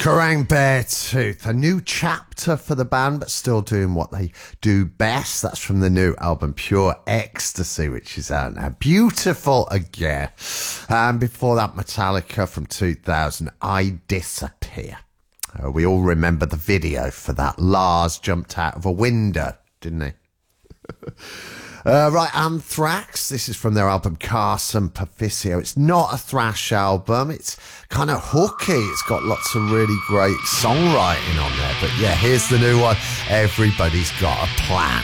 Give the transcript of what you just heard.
Kerrang Beartooth, a new chapter for the band, but still doing what they do best. That's from the new album Pure Ecstasy, which is out now. Beautiful again. And before that, Metallica from 2000, I Disappear. We all remember the video for that. Lars jumped out of a window, didn't he? Right, Anthrax. This is from their album Carson Paficio. It's not a thrash album. It's kind of hooky. It's got lots of really great songwriting on there. But yeah, here's the new one. Everybody's Got a Plan.